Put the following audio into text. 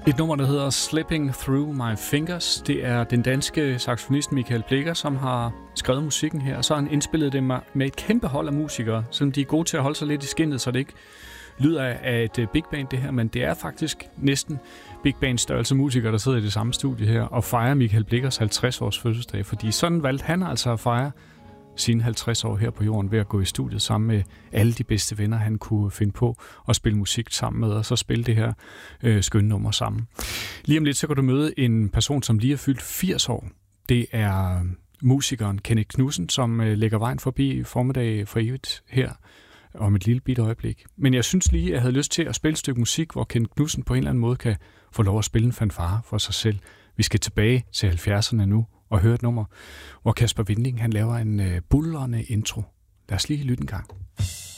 Et nummer, der hedder Slipping Through My Fingers. Det er den danske saxofonist Michael Blicher, som har skrevet musikken her. Og så har han indspillet det med et kæmpe hold af musikere, som de er gode til at holde sig lidt i skindet, så det ikke lyder af et big band det her. Men det er faktisk næsten big band størrelse musikere, der sidder i det samme studie her og fejrer Michael Blichers 50-års fødselsdag. Fordi sådan valgte han altså at fejre sine 50 år her på jorden ved at gå i studiet sammen med alle de bedste venner, han kunne finde på at spille musik sammen med, og så spille det her skønne nummer sammen. Lige om lidt, så kan du møde en person, som lige er fyldt 80 år. Det er musikeren Kenneth Knudsen, som lægger vejen forbi formiddag for evigt her om et lille bitte øjeblik. Men jeg synes lige, at jeg havde lyst til at spille et stykke musik, hvor Kenneth Knudsen på en eller anden måde kan få lov at spille en fanfare for sig selv. Vi skal tilbage til 70'erne nu og høre et nummer, hvor Kasper Winding han laver en buldrende intro. Lad os lige lytte en gang.